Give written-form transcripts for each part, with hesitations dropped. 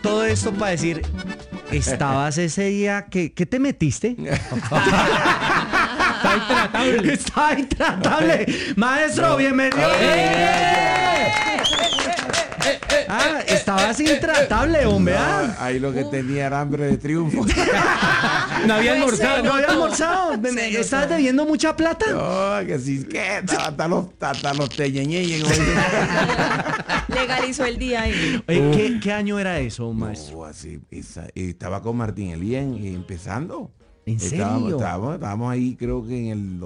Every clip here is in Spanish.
todo esto para decir, ¿estabas ese día? ¿Qué te metiste? Está intratable. Está intratable. Maestro, bienvenido. Estabas intratable, hombre. Ahí lo que tenía era hambre de triunfo. No había almorzado. No había almorzado. ¿Estabas debiendo mucha plata? No, que sí, que hasta los teñeñeñes. Legalizó el día ahí. Oye, ¿qué año era eso, maestro? No, así, estaba con Martín Elías empezando. ¿En serio? Estábamos ahí, creo que en el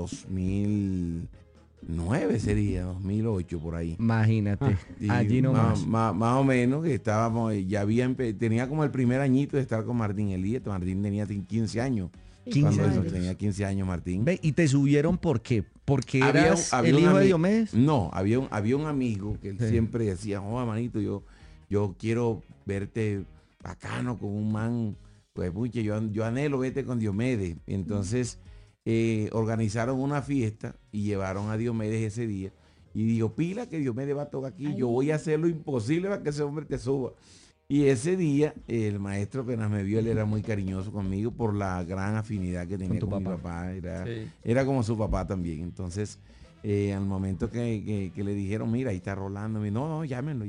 2009 sería, 2008 por ahí. Imagínate, Y allí nomás. más o menos que estábamos, tenía como el primer añito de estar con Martín Elías. Martín tenía 15 años. 15 Cuando años. tenía 15 años Martín. Ve, ¿y te subieron por qué? ¿Porque eras el hijo de Diomedes? No, había un amigo que él siempre decía, oh, manito, yo quiero verte bacano con un man, pues puche, yo anhelo verte con Diomedes. Entonces organizaron una fiesta y llevaron a Diomedes ese día. Y dijo, pila que Diomedes va a tocar aquí, yo voy a hacer lo imposible para que ese hombre te suba. Y ese día, el maestro apenas me vio, él era muy cariñoso conmigo por la gran afinidad que tenía con mi papá. Era como su papá también. Entonces, al momento que le dijeron, mira, ahí está Rolando, me dijo, no, llámenlo.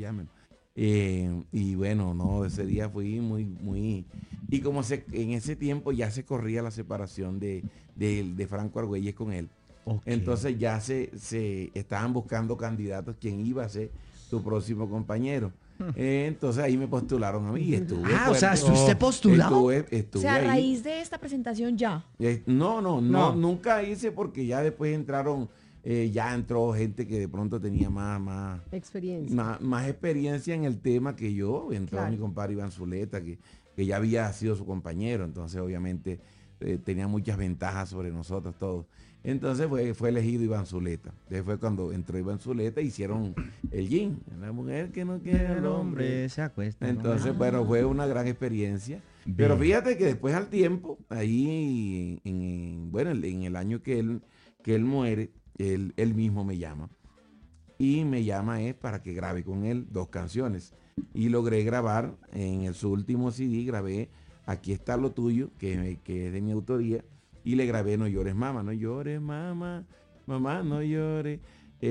Y bueno, no, ese día fui muy... Y como en ese tiempo ya se corría la separación de Franco Argüelles con él. Okay. Entonces ya se estaban buscando candidatos, quién iba a ser su próximo compañero. Entonces ahí me postularon a mí y estuve. O sea, ¿estuviste postulado? Estuve O sea, a ahí. raíz de esta presentación ya. No, nunca hice porque ya después ya entró gente que de pronto tenía más experiencia en el tema que yo. Entró mi compadre Iván Zuleta, que ya había sido su compañero, entonces obviamente tenía muchas ventajas sobre nosotros todos. Entonces fue elegido Iván Zuleta. Entonces fue cuando entró Iván Zuleta, hicieron el gin. La mujer que no quiere al hombre se acuesta. Entonces, bueno, fue una gran experiencia. Pero fíjate que después al tiempo, ahí en el año que él muere, él mismo me llama. Y me llama para que grabe con él 2 canciones. Y logré grabar en su último CD, grabé Aquí está lo tuyo, que es de mi autoría. Y le grabé No llores, mamá, no llores, mamá, no llores.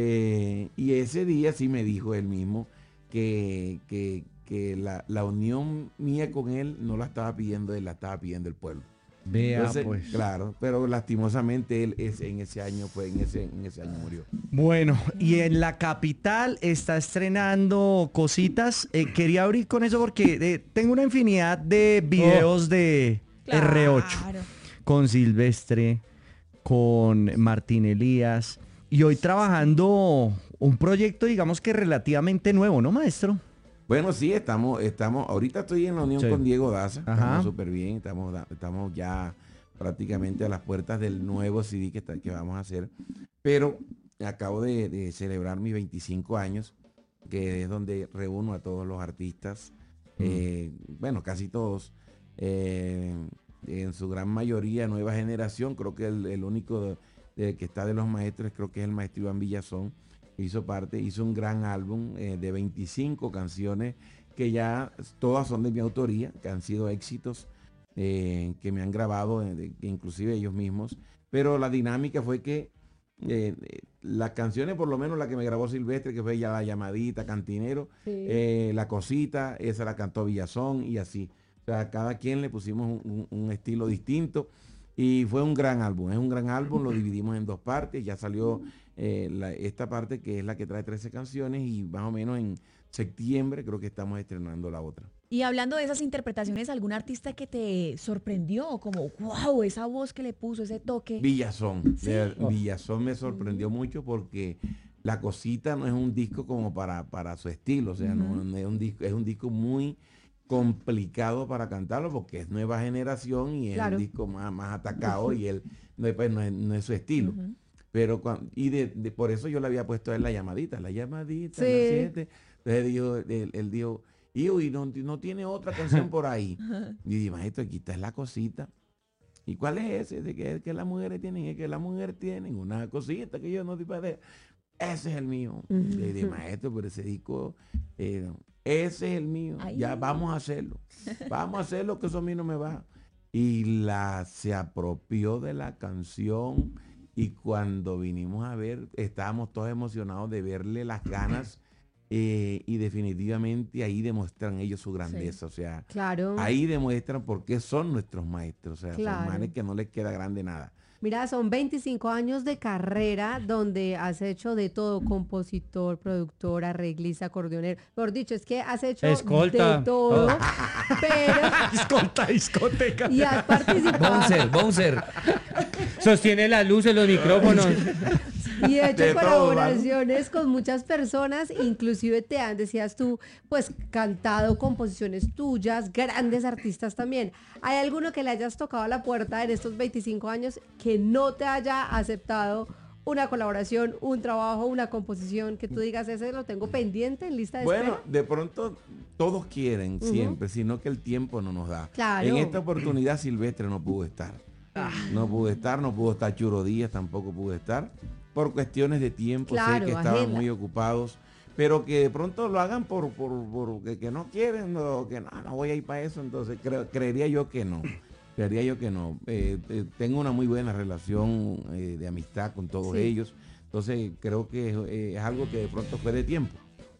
Y ese día sí me dijo él mismo que la unión mía con él no la estaba pidiendo él, la estaba pidiendo el pueblo. Vea, Entonces, pues. claro, pero lastimosamente él en ese año murió. Bueno, y en la capital está estrenando cositas. Quería abrir con eso porque tengo una infinidad de videos de R8. Con Silvestre, con Martín Elías. Y hoy trabajando un proyecto, digamos que relativamente nuevo, ¿no, maestro? Bueno, sí, estamos, ahorita estoy en la unión con Diego Daza, estamos súper bien, estamos ya prácticamente a las puertas del nuevo CD que vamos a hacer, pero acabo de celebrar mis 25 años, que es donde reúno a todos los artistas, bueno, casi todos, en su gran mayoría nueva generación. Creo que el único que está de los maestros, creo que es el maestro Iván Villazón. Hizo un gran álbum de 25 canciones que ya todas son de mi autoría, que han sido éxitos, que me han grabado, inclusive ellos mismos. Pero la dinámica fue que las canciones, por lo menos la que me grabó Silvestre, que fue ya La Llamadita, Cantinero, La Cosita, esa la cantó Villazón y así. O sea, cada quien le pusimos un estilo distinto. Y fue un gran álbum, lo dividimos en 2 partes, ya salió esta parte que es la que trae 13 canciones y más o menos en septiembre creo que estamos estrenando la otra. Y hablando de esas interpretaciones, ¿algún artista que te sorprendió? Como, wow, esa voz que le puso, ese toque. Villazón, ¿Sí? Villazón me sorprendió mucho porque La Cosita no es un disco como para su estilo, o sea, no es un disco muy complicado para cantarlo porque es nueva generación y es un disco más atacado y él no es su estilo. Pero por eso yo le había puesto a él La Llamadita, las 7. Entonces él dijo, y no tiene otra canción por ahí. Y dije, maestro, aquí está La Cosita. ¿Y cuál es ese? Que las mujeres tienen, es que las mujeres tienen una cosita que yo no te puedo. Ese es el mío. Le dije, maestro, pero ese disco ese es el mío, ya vamos a hacerlo, que eso a mí no me va. Y se apropió de la canción y cuando vinimos a ver, estábamos todos emocionados de verle las ganas y definitivamente ahí demuestran ellos su grandeza, o sea, ahí demuestran por qué son nuestros maestros, o sea, son manes que no les queda grande nada. Mira, son 25 años de carrera donde has hecho de todo, compositor, productor, arreglista, acordeonero. Por dicho, es que has hecho escolta. De todo, pero... Escolta, discoteca. Y has participado... Bouncer. Sostiene la luz en los micrófonos. Y he hecho colaboraciones con muchas personas, inclusive decías tú, pues cantado composiciones tuyas, grandes artistas también. ¿Hay alguno que le hayas tocado a la puerta en estos 25 años que no te haya aceptado una colaboración, un trabajo, una composición, que tú digas, ese lo tengo pendiente en lista de espera? Bueno, de pronto todos quieren siempre, sino que el tiempo no nos da. Claro. En esta oportunidad Silvestre no pudo estar. No pudo estar Churo Díaz, tampoco pudo estar. Por cuestiones de tiempo, sé que estaban muy ocupados, pero que de pronto lo hagan por que no quieren, o que no voy a ir para eso, entonces creería yo que no. Tengo una muy buena relación de amistad con todos ellos, entonces creo que es algo que de pronto fue de tiempo.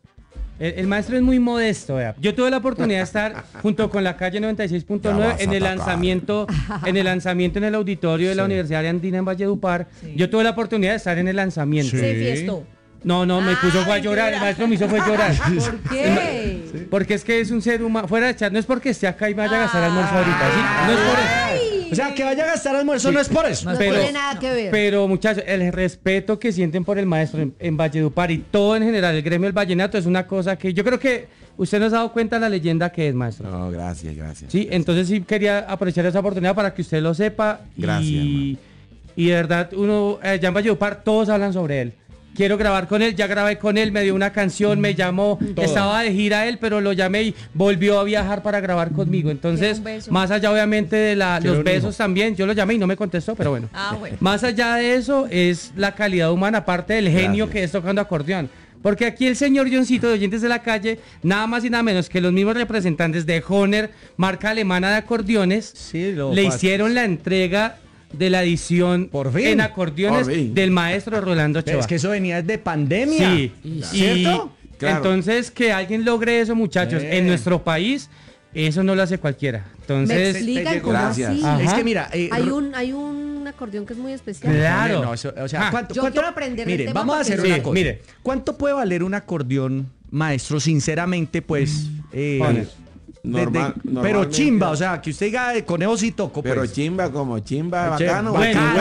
El maestro es muy modesto, vea. Yo tuve la oportunidad de estar junto con la calle 96.9 en el lanzamiento en el auditorio de la Universidad Andina en Valledupar. Sí. Yo tuve la oportunidad de estar en el lanzamiento. ¿Se fiestó? No, me puso fue a llorar, el maestro me hizo fue llorar. ¿Por qué? Porque es que es un ser humano, fuera de chat, no es porque esté acá y vaya a gastar almuerzo ahorita, ¿sí? No es por eso. O sea, que vaya a gastar almuerzo no es por eso. No tiene nada que ver. Pero muchachos, el respeto que sienten por el maestro en Valledupar y todo en general, el gremio del vallenato es una cosa que yo creo que usted nos ha dado cuenta de la leyenda que es, maestro. No, gracias. Sí, entonces sí quería aprovechar esa oportunidad para que usted lo sepa. Gracias, y de verdad, allá en Valledupar todos hablan sobre él. Quiero grabar con él, ya grabé con él, me dio una canción, me llamó, estaba de gira él, pero lo llamé y volvió a viajar para grabar conmigo. Entonces, más allá obviamente de los besos también, yo lo llamé y no me contestó, pero bueno. Más allá de eso es la calidad humana, aparte del genio que es tocando acordeón. Porque aquí el señor Johncito de Oyentes de la Calle, nada más y nada menos que los mismos representantes de Hohner, marca alemana de acordeones, le hicieron la entrega de la edición en acordeones del maestro Rolando Ochoa. Es que eso venía de pandemia. Sí. ¿Cierto? Claro. Entonces, que alguien logre eso, muchachos, en nuestro país, eso no lo hace cualquiera. Entonces, ¿me explican cómo así? Es que mira, hay un acordeón que es muy especial. Claro. No, eso, o sea, yo quiero aprender el tema. Vamos a hacer una cosa. Mire, ¿cuánto puede valer un acordeón, maestro? Sinceramente, pues... Normal, pero chimba, o sea, que usted diga conejo sí toco, pero pues. chimba, bacano.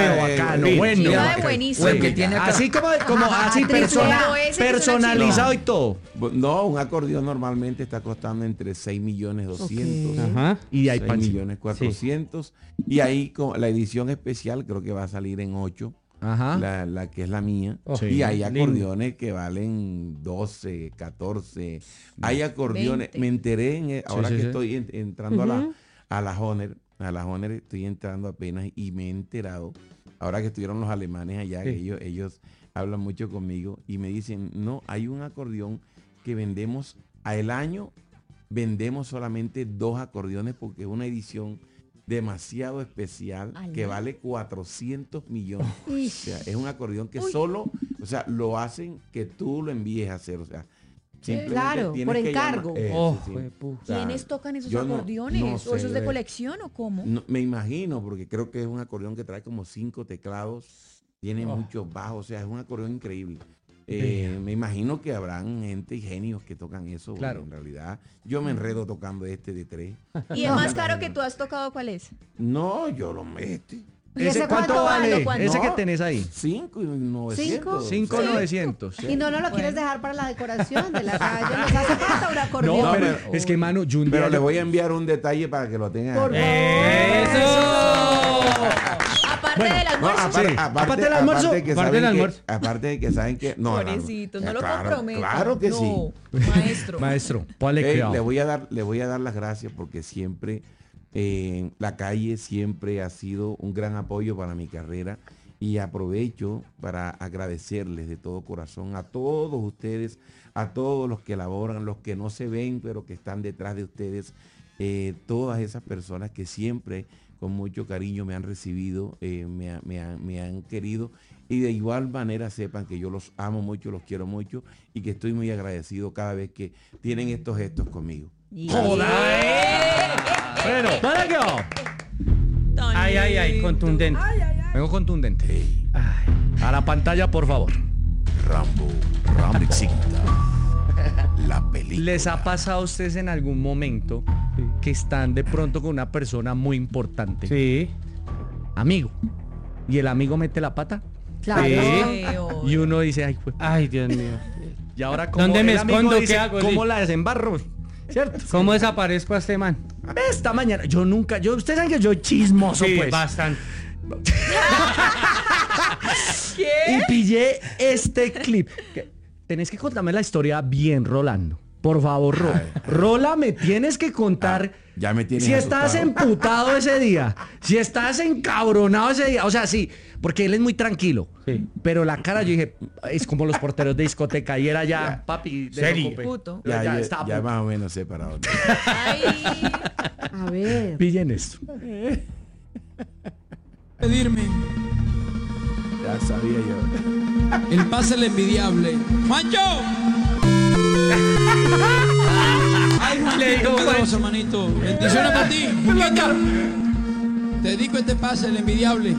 Bueno. Buenísimo. Así como así personalizado y todo. No, un acordeón normalmente está costando entre 6.200.000 Ajá. Y hay 6.400.000 y ahí la edición especial creo que va a salir en 8. Ajá. La que es la mía. Y hay acordeones que valen 12, 14. Hay acordeones. 20. Me enteré ahora que estoy entrando a la Hohner estoy entrando apenas y me he enterado. Ahora que estuvieron los alemanes allá, ellos hablan mucho conmigo y me dicen, no, hay un acordeón que vendemos al año, vendemos solamente 2 acordeones porque es una edición demasiado especial que vale 400 millones. O sea, es un acordeón que solo, o sea, lo hacen que tú lo envíes a hacer, o sea, claro, por encargo. ¿Quiénes tocan esos acordeones? No sé, ¿O esos de colección o cómo? No, me imagino, porque creo que es un acordeón que trae como 5 teclados, tiene muchos bajos, o sea, es un acordeón increíble. Me imagino que habrán gente y genios que tocan eso. Claro. En realidad, yo me enredo tocando de 3. ¿Y el más caro que tú has tocado cuál es? No, yo lo meto. ¿Ese cuánto vale? Ese que tenés ahí. 5.900. 5.900. Y no lo quieres dejar para la decoración de la calle. Nos hace falta un acordeón. No, pero es que, mano, pero le voy a enviar un detalle para que lo tengan. Por favor. ¡Eso! Aparte del almuerzo. Aparte del almuerzo. Aparte de que saben que... No, pobrecito, no lo comprometo. Claro que sí. Maestro. Le voy a dar las gracias porque siempre... la calle siempre ha sido un gran apoyo para mi carrera Y aprovecho para agradecerles de todo corazón a todos ustedes, a todos los que laboran, los que no se ven, pero que están detrás de ustedes, todas esas personas que siempre con mucho cariño me han recibido, me han querido, y de igual manera sepan que yo los amo mucho, los quiero mucho y que estoy muy agradecido cada vez que tienen estos gestos conmigo. Bueno, ¿para qué? Ay, contundente. Vengo contundente. A la pantalla, por favor. Rambo la película. ¿Les ha pasado a ustedes en algún momento que están de pronto con una persona muy importante? Sí. Amigo. ¿Y el amigo mete la pata? Claro. Sí. Y uno dice, ay, Dios mío. ¿Y ahora cómo? ¿Dónde me escondo? Dice, ¿Qué hago? ¿cómo la desembarro? ¿Cierto? ¿Cómo desaparezco a este man? Esta mañana, ustedes saben que yo chismoso, Sí, pues. bastante. ¿Qué? Y pillé este clip. Tenés que contarme la historia bien, Rolando. Por favor, Rola, me tienes que contar. Ya me tienes si asustado. estás emputado ese día, si estás encabronado ese día, o sea, sí, porque él es muy tranquilo. Sí. Pero la cara, yo dije, es como los porteros de discoteca y era ya, papi, Serio. Puto. Ya está. más o menos sé para dónde. Ay. A ver. Pillen esto. Pedirme Ya sabía yo. el pase el envidiable. ¡Juancho! Ay, Juancho, Le dijo, poderoso, manito. Bendiciones para ti. Julieta. Te dedico este pase el envidiable.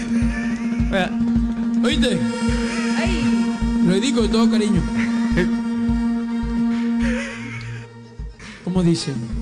¿Oíste? Ay. Lo dedico de todo cariño. ¿Cómo dice?